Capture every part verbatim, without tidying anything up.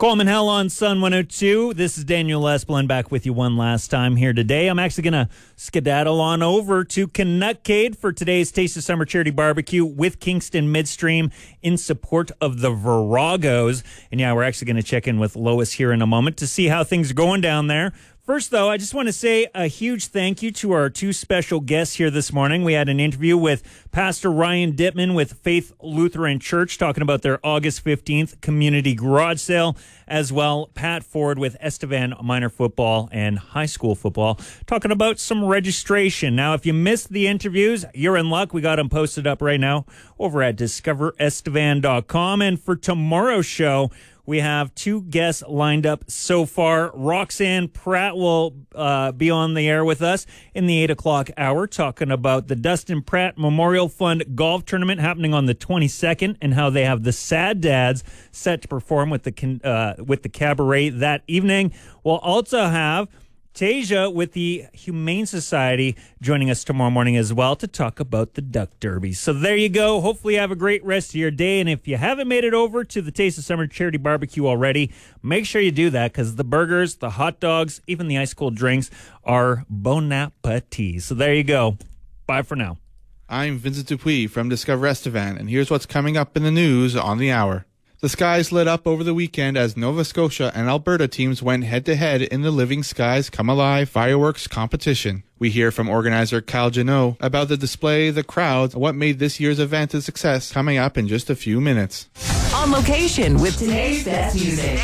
Coleman Hell on Sun one oh two. This is Daniel Esplin back with you one last time here today. I'm actually going to skedaddle on over to Canuckade for today's Taste of Summer Charity Barbecue with Kingston Midstream in support of the Viragos. And yeah, we're actually going to check in with Lois here in a moment to see how things are going down there. First, though, I just want to say a huge thank you to our two special guests here this morning. We had an interview with Pastor Ryan Dittman with Faith Lutheran Church talking about their August fifteenth community garage sale, as well Pat Ford with Estevan Minor Football and High School Football talking about some registration. Now, if you missed the interviews, you're in luck. We got them posted up right now over at discover estevan dot com. And for tomorrow's show, we have two guests lined up so far. Roxanne Pratt will uh, be on the air with us in the eight o'clock hour talking about the Dustin Pratt Memorial Fund Golf Tournament happening on the twenty-second and how they have the Sad Dads set to perform with the uh, with the cabaret that evening. We'll also have Tasia with the Humane Society joining us tomorrow morning as well to talk about the Duck Derby. So there you go. Hopefully you have a great rest of your day. And if you haven't made it over to the Taste of Summer Charity Barbecue already, make sure you do that because the burgers, the hot dogs, even the ice cold drinks are bon appetit. So there you go. Bye for now. I'm Vincent Dupuis from Discover Estevan, and here's what's coming up in the news on the hour. The skies lit up over the weekend as Nova Scotia and Alberta teams went head-to-head in the Living Skies Come Alive fireworks competition. We hear from organizer Kyle Janot about the display, the crowds, and what made this year's event a success, coming up in just a few minutes. On location with today's best music,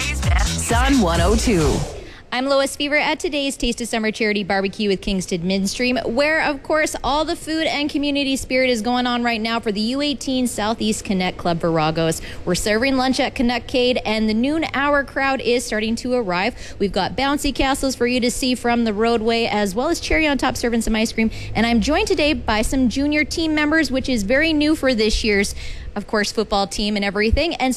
Sun one oh two. I'm Lois Fever at today's Taste of Summer Charity Barbecue with Kingston Midstream, where, of course, all the food and community spirit is going on right now for the U eighteen Southeast Connect Club Viragos. We're serving lunch at Canuckade, and the noon hour crowd is starting to arrive. We've got bouncy castles for you to see from the roadway, as well as cherry on top serving some ice cream. And I'm joined today by some junior team members, which is very new for this year's, of course, football team and everything. And